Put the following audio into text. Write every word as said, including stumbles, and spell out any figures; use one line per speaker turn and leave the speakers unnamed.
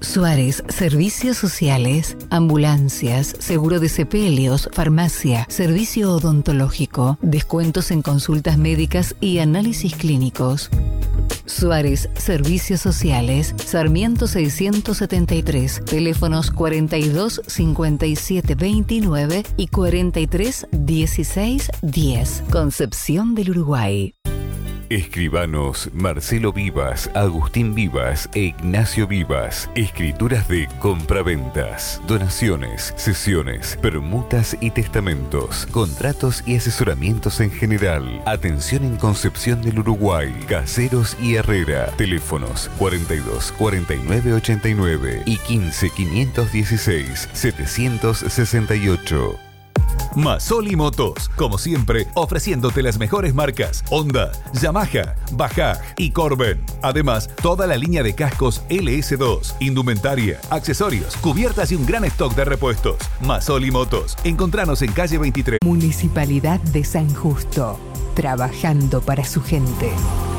Suárez, servicios sociales, ambulancias, seguro de sepelios, farmacia, servicio odontológico, descuentos en consultas médicas y análisis clínicos. Suárez, servicios sociales, Sarmiento seiscientos setenta y tres, teléfonos cuarenta y dos cincuenta y siete veintinueve y cuarenta y tres dieciséis diez, Concepción del Uruguay.
Escribanos Marcelo Vivas, Agustín Vivas e Ignacio Vivas. Escrituras de compraventas, donaciones, cesiones, permutas y testamentos, contratos y asesoramientos en general. Atención en Concepción del Uruguay, Caseros y Herrera. Teléfonos cuarenta y dos cuarenta y nueve ochenta y nueve y quince quinientos dieciséis setecientos sesenta y ocho.
Masoli Motos, como siempre, ofreciéndote las mejores marcas Honda, Yamaha, Bajaj y Corben. Además, toda la línea de cascos L S dos, indumentaria, accesorios, cubiertas y un gran stock de repuestos. Masoli Motos, encontranos en calle veintitrés.
Municipalidad de San Justo, trabajando para su gente.